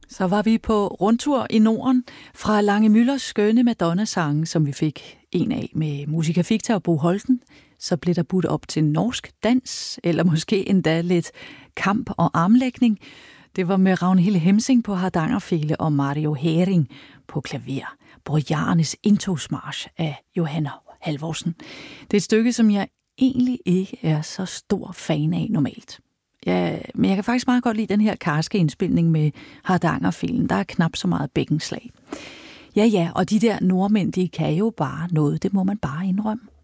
Så var vi på rundtur i Norden fra Lange Müllers skønne Madonna-sange, som vi fik en af med Musica Ficta og Bo Holten. Så blev der budt op til norsk dans, eller måske endda lidt kamp og armlægning. Det var med Ragnhild Hemsing på hardangerfele og Mario Hering på klaver. Bojarnes indtogsmarch af Johanna Halvorsen. Det er et stykke, som jeg egentlig ikke er så stor fan af normalt. Ja, men jeg kan faktisk meget godt lide den her karske indspilning med hardangerfilen. Der er knap så meget bækkenslag. Ja, og de der nordmænd, de kan jo bare noget. Det må man bare indrømme.